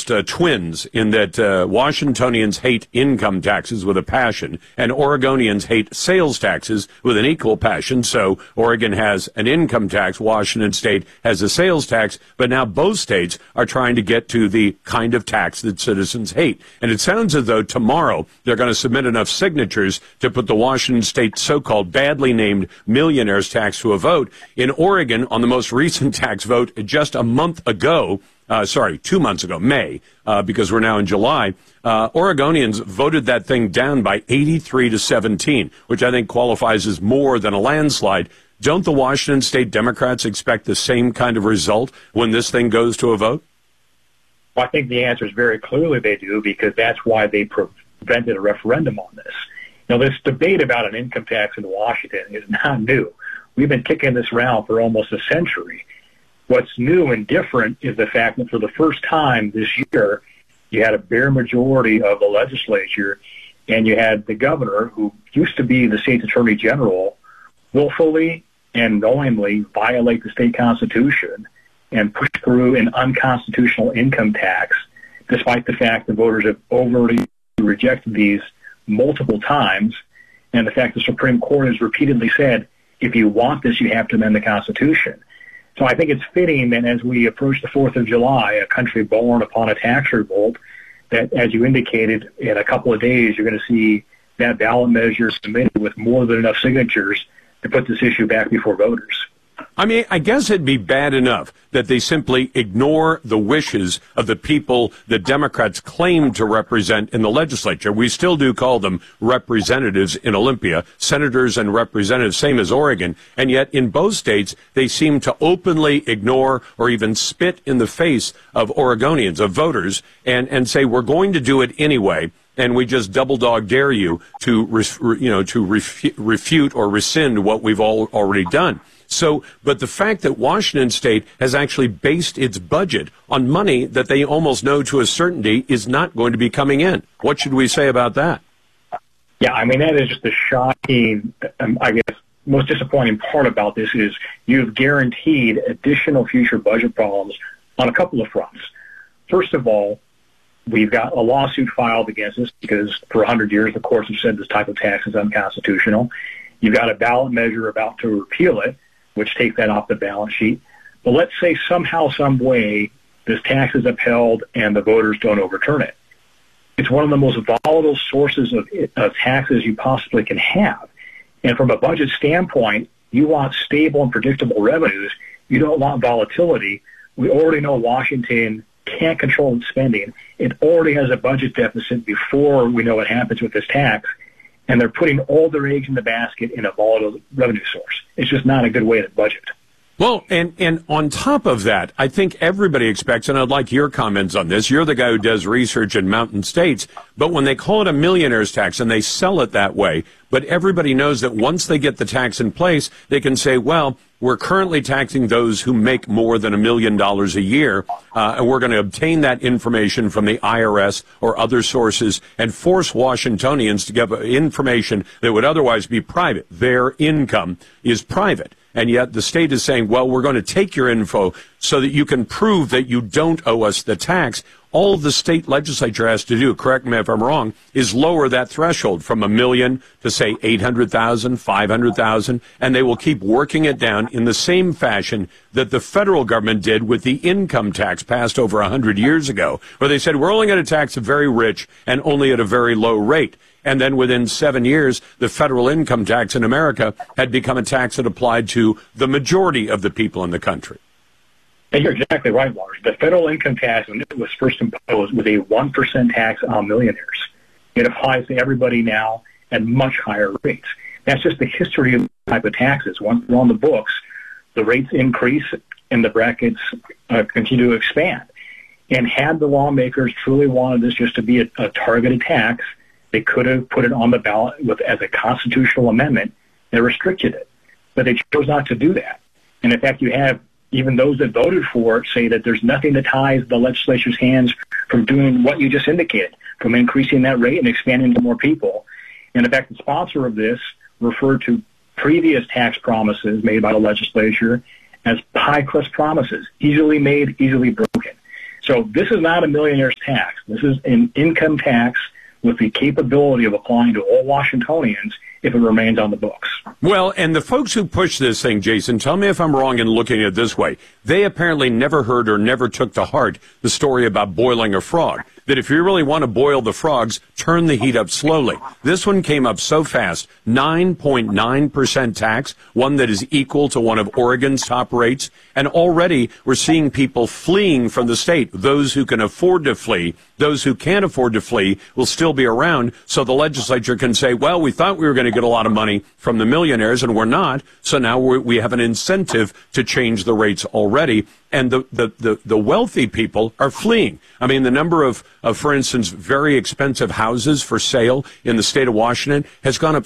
almost twins in that Washingtonians hate income taxes with a passion, and Oregonians hate sales taxes with an equal passion. So Oregon has an income tax, Washington State has a sales tax, but now both states are trying to get to the kind of tax that citizens hate. And it sounds as though tomorrow they're going to submit enough signatures to put the Washington State so-called badly named millionaires tax to a vote. In Oregon, on the most recent tax vote just a month ago, 2 months ago, May, because we're now in July, Oregonians voted that thing down by 83-17, which I think qualifies as more than a landslide. Don't the Washington State Democrats expect the same kind of result when this thing goes to a vote? Well, I think the answer is very clearly they do, because that's why they prevented a referendum on this. This debate about an income tax in Washington is not new. We've been kicking this around for almost a century. What's new and different is the fact that for the first time this year, you had a bare majority of the legislature, and you had the governor, who used to be the state's attorney general, willfully and knowingly violate the state constitution and push through an unconstitutional income tax, despite the fact that voters have overtly rejected these multiple times, and the fact the Supreme Court has repeatedly said, if you want this, you have to amend the Constitution. So I think it's fitting that as we approach the 4th of July, a country born upon a tax revolt, that, as you indicated, in a couple of days, you're going to see that ballot measure submitted with more than enough signatures to put this issue back before voters. I mean, I guess it'd be bad enough that they simply ignore the wishes of the people that Democrats claim to represent in the legislature. We still do call them representatives in Olympia, senators and representatives, same as Oregon. And yet in both states, they seem to openly ignore or even spit in the face of Oregonians, of voters, and say, we're going to do it anyway. And we just double dog dare you to refute or rescind what we've already done. So, but the fact that Washington State has actually based its budget on money that they almost know to a certainty is not going to be coming in. What should we say about that? Yeah, I mean, that is just the shocking, I guess, most disappointing part about this is you've guaranteed additional future budget problems on a couple of fronts. First of all, we've got a lawsuit filed against us because for 100 years the courts have said this type of tax is unconstitutional. You've got a ballot measure about to repeal it, which takes that off the balance sheet. But let's say somehow, some way, this tax is upheld and the voters don't overturn it. It's one of the most volatile sources of taxes you possibly can have. And from a budget standpoint, you want stable and predictable revenues. You don't want volatility. We already know Washington can't control its spending. It already has a budget deficit before we know what happens with this tax. And they're putting all their eggs in the basket in a volatile revenue source. It's just not a good way to budget. Well, and on top of that, I think everybody expects, and I'd like your comments on this, you're the guy who does research in Mountain States, but when they call it a millionaire's tax and they sell it that way, but everybody knows that once they get the tax in place, they can say, well, we're currently taxing those who make more than $1 million a year, and we're going to obtain that information from the IRS or other sources and force Washingtonians to give information that would otherwise be private. Their income is private. And yet the state is saying, well, we're going to take your info so that you can prove that you don't owe us the tax. All the state legislature has to do, correct me if I'm wrong, is lower that threshold from $1 million to, say, 800,000, 500,000, and they will keep working it down in the same fashion that the federal government did with the income tax passed over 100 years ago, where they said, we're only going to tax the very rich and only at a very low rate. And then within 7 years, the federal income tax in America had become a tax that applied to the majority of the people in the country. And you're exactly right, Lars. The federal income tax, when it was first imposed, was a 1% tax on millionaires. It applies to everybody now at much higher rates. That's just the history of the type of taxes. Once they're on the books, the rates increase and the brackets continue to expand. And had the lawmakers truly wanted this just to be a targeted tax, they could have put it on the ballot as a constitutional amendment that restricted it. But they chose not to do that. And in fact, you have even those that voted for it say that there's nothing that ties the legislature's hands from doing what you just indicated, from increasing that rate and expanding to more people. And in fact, the sponsor of this referred to previous tax promises made by the legislature as pie crust promises, easily made, easily broken. So this is not a millionaire's tax. This is an income tax with the capability of applying to all Washingtonians if it remains on the books. Well, and the folks who push this thing, Jason, tell me if I'm wrong in looking at it this way. They apparently never heard or never took to heart the story about boiling a frog. That if you really want to boil the frogs, turn the heat up slowly. This one came up so fast, 9.9% tax, one that is equal to one of Oregon's top rates. And already we're seeing people fleeing from the state. Those who can afford to flee, those who can't afford to flee will still be around. So the legislature can say, well, we thought we were going to get a lot of money from the millionaires and we're not. So now we have an incentive to change the rates already. And the wealthy people are fleeing. I mean, the number of, for instance, very expensive houses for sale in the state of Washington has gone up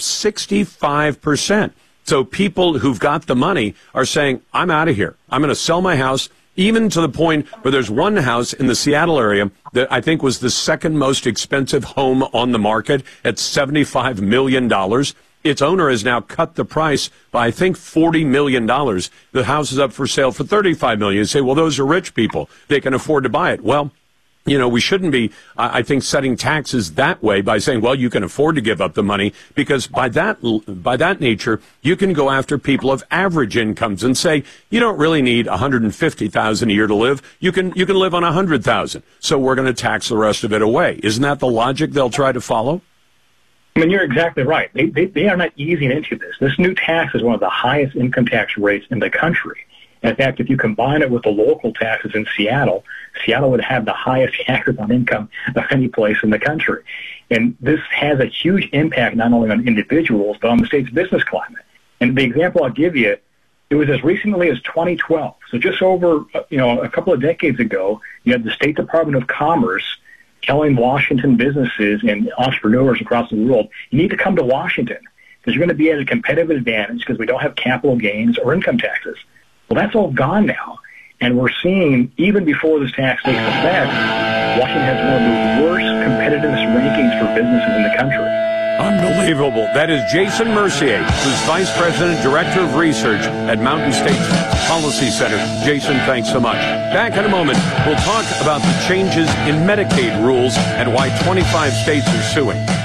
65%. So people who've got the money are saying, I'm out of here. I'm going to sell my house, even to the point where there's one house in the Seattle area that I think was the second most expensive home on the market at $75 million. Its owner has now cut the price by, I think, $40 million. The house is up for sale for $35 million. You say, well, those are rich people. They can afford to buy it. Well, you know, we shouldn't be, I think, setting taxes that way by saying, well, you can afford to give up the money, because by that nature, you can go after people of average incomes and say, you don't really need $150,000 a year to live. You can live on $100,000. So we're going to tax the rest of it away. Isn't that the logic they'll try to follow? I mean, you're exactly right. They are not easing into this. This new tax is one of the highest income tax rates in the country. In fact, if you combine it with the local taxes in Seattle, Seattle would have the highest taxes on income of any place in the country. And this has a huge impact not only on individuals, but on the state's business climate. And the example I'll give you, it was as recently as 2012. So just over, a couple of decades ago, you had the State Department of Commerce telling Washington businesses and entrepreneurs across the world, you need to come to Washington because you're going to be at a competitive advantage because we don't have capital gains or income taxes. Well, that's all gone now. And we're seeing, even before this tax takes effect, Washington has one of the worst competitiveness rankings for businesses in the country. Unbelievable. That is Jason Mercier, who's Vice President, Director of Research at Mountain States Policy Center. Jason, thanks so much. Back in a moment, we'll talk about the changes in Medicaid rules and why 25 states are suing.